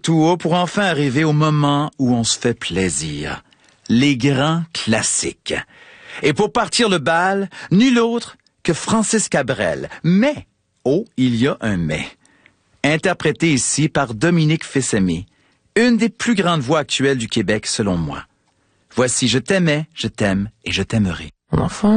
tout haut pour enfin arriver au moment où on se fait plaisir. Les grands classiques. Et pour partir le bal, nul autre que Francis Cabrel. Mais, oh, il y a un mais. Interprété ici par Dominique Fils-Aimé, une des plus grandes voix actuelles du Québec selon moi. Voici Je t'aimais, je t'aime et je t'aimerai. Mon enfant.